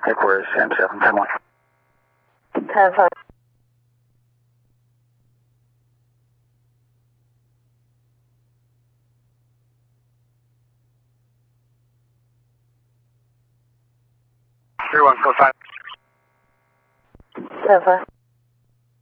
Headquarters, M7, 10-1. 10-5. Three one four five. 10-5.